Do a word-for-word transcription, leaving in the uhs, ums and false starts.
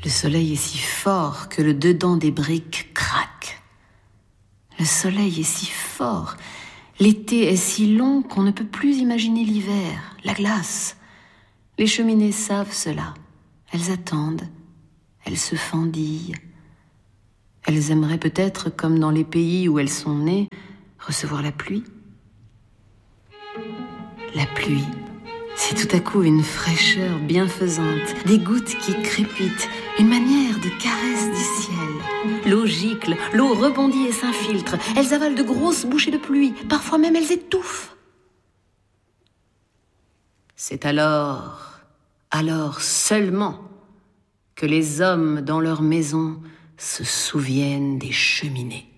Le soleil est si fort que le dedans des briques craque. Le soleil est si fort, l'été est si long qu'on ne peut plus imaginer l'hiver, la glace. Les cheminées savent cela. Elles attendent, elles se fendillent. Elles aimeraient peut-être, comme dans les pays où elles sont nées, recevoir la pluie. La pluie, c'est tout à coup une fraîcheur bienfaisante, des gouttes qui crépitent, une manière de caresse du ciel. L'eau gicle, l'eau rebondit et s'infiltre. Elles avalent de grosses bouchées de pluie, parfois même elles étouffent. C'est alors, alors seulement, que les hommes dans leur maison se souviennent des cheminées.